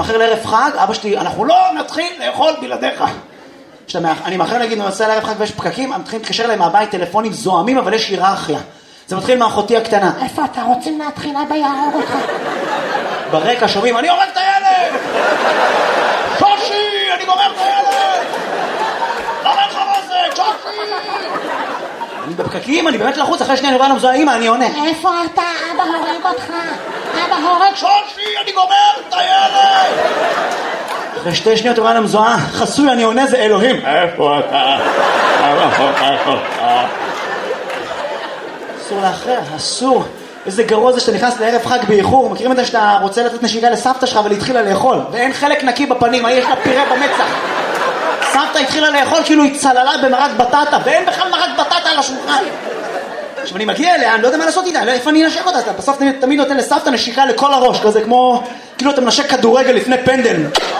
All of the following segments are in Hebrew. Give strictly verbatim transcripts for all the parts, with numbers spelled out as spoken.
מאחר לערב חג, אבא שלי, אנחנו לא נתחיל לאכול בלעדיך. אני מאחר להגיד, אני נוסע לערב חג ויש פקקים, אני מתחיל להתקשר להם מהבית טלפונים זוהמים, אבל יש היררכיה. זה מתחיל מאחותי הקטנה. איפה אתה רוצים להתחיל? אבא יהרוג אותך. ברקע שומעים, אני הורג את הילד! שושי, אני גומר את הילד! למה לך מה זה? שושי! אני בפקקים, אני באמת לחוץ, אחרי שנייה אני רואה למזוהה, אמא, אני עונה. איפה אתה? אבא הורג אותך. אבא הורג... שושי, אני גומר את הילד! אחרי שתי שניות אני רואה למזוהה, חסוי, אני עונה, זה אלוהים. איפה אתה? אסור לאחר, אסור. איזה גרוע זה שאתה נכנס לערב חג באיחור. מכירים את זה שאתה רוצה לתת נשיקה לסבתא שלך אבל התחילה לאכול ואין חלק נקי בפנים, יש לה פירה במצח. סבתא התחילה לאכול כאילו היא צללה במרק בטטה ואין בכלל מרק בטטה על השולחן. עכשיו אני מגיע אליה, אני לא יודע מה לעשות איתה, איפה אני אנשק אותה? אתה בסוף תמיד, תמיד נותן לסבתא נשיקה לכל הראש, כזה כמו כאילו אתה מנשק כדורגל לפני פנדל.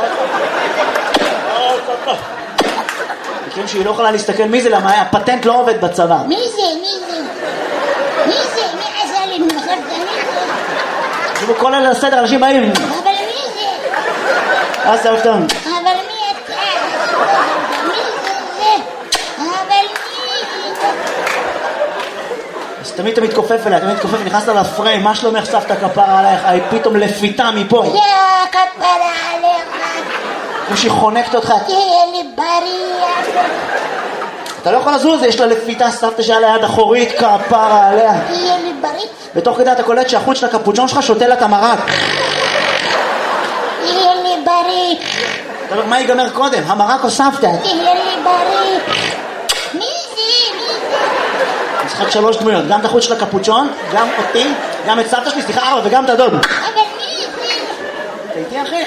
מכירים שהיא לא יכולה להסתכל מי זה, למה הפטנט לא עובד בצבא. מי זה? מי זה? מי זה? מי עשה לי? מי זה? תראו כל אלה לסדר, אנשים באים. אבל מי זה? אז זה אופתון. אבל מי אתה? מי זה זה? אבל מי זה? אז תמיד אתה מתכופף אליה, תמיד מתכופף, נכנסת לפריים, מה שלומך סבתא כפרה עלייך? היא פתאום לפיתה מפה. יא כפרה עליך. כמו שהיא חונקת אותך. תהיה לי בריא. אתה לא יכול לזוז, יש לה לפיתה סבתא שהיה ליד אחורית, כפרה עליה. תהיה לי בריא. בתוך כדי אתה קולט שהחוץ של הקפוצ'ון שלך שותה לה את המרק. תהיה לי בריא. אתה אומר, מה ייגמר קודם? המרק או סבתא? תהיה לי בריא. מי זה? מי זה? משחק שלוש דמויות, גם את החוץ של הקפוצ'ון, גם אותי, גם את סבתא שלי, סליחה ארבע, וגם את הדוד. אבל מי זה? אתה איתי אחי?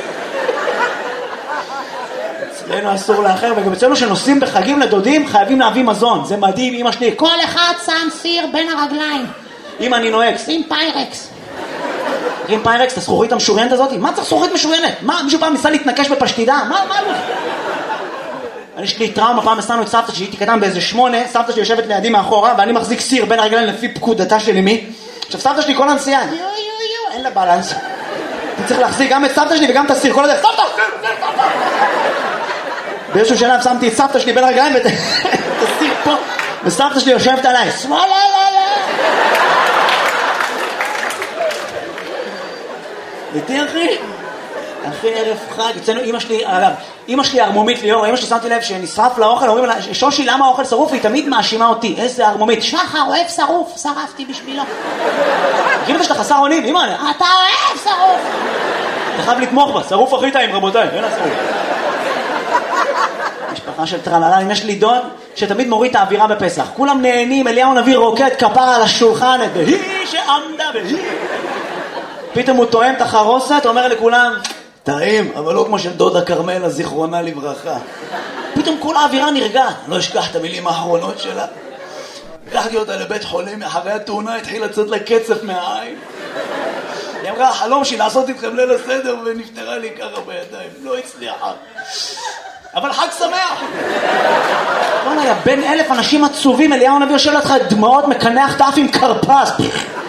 אצלנו אסור לאחר, וגם אצלנו שנוסעים בחגים לדודים חייבים להביא מזון, זה מדהים. אמא שלי כל אחד שם סיר בין הרגליים. אמא אני נוהג שים פיירקס. עם פיירקס, את הזכוכית המשוריינת הזאת? מה צריך זכוכית משוריינת? מה, מישהו פעם ניסה להתנקש בפשטידה? מה, מה לא? אני יש לי טראומה, פעם הסענו את סבתא שהייתי קטן באיזה שמונה, סבתא שלי יושבת לידי מאחורה ואני מחזיק סיר בין הרגליים לפי פקודתה של אמי. עכשיו סבתא שלי כל הנסיעה, יו יו יו, אין לה בלנס. אני צריך להחזיק גם את סבתא שלי וגם את הסיר, כל הדרך, סבתא, סיר, סבתא. באיזשהו שלב שמתי את סבתא שלי בין הרגליים ואת הסיר פה, וסבתא שלי יושבת עליי, שמאלה, לא, לא. איתי אחי? אחי ערב חג, אצלנו אמא שלי, אגב, אמא שלי ארמומית ליאור, אמא שלי שמתי לב שנשרף לאוכל, אומרים לה, שושי למה האוכל שרוף? היא תמיד מאשימה אותי, איזה ארמומית. שחר אוהב שרוף, שרפתי בשבילו. מכיר את זה שאתה חסר אונים? אמא, אתה אוהב שרוף. אתה חייב לתמוך בה, שרוף הכי טעים רבותיי, אין השרוף. משפחה של טרללה, יש לי דוד שתמיד מוריד את האווירה בפסח, כולם נהנים, אליהו נביא רוקד כפרה על השולחן, והיא שעמדה והיא. פתאום הוא טועם את החרוסת, אומר לכולם, טעים, אבל לא כמו של דודה קרמלה, זיכרונה לברכה. פתאום כל האווירה נרגעת, לא אשכח את המילים האחרונות שלה. לקחתי אותה לבית חולים, אחרי התאונה התחיל לצאת לה קצף מהעין. היא אמרה, החלום שלי לעשות איתכם ליל הסדר, ונפטרה לי ככה בידיים, לא הצליחה. אבל חג שמח! לא נראה, בין אלף אנשים עצובים, אליהו נביא יושב לך דמעות, מקנח תף עם קרפס.